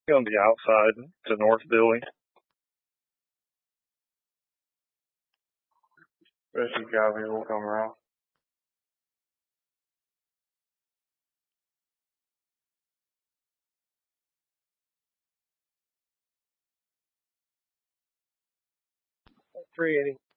On the outside to North Billy. Rest of you guys will come around. Creating